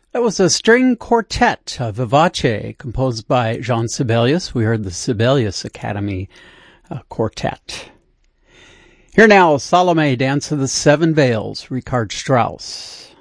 That was a string quartet, Vivace, composed by Jean Sibelius. We heard the Sibelius Academy Quartet. Here now, Salome, Dance of the Seven Veils, Richard Strauss.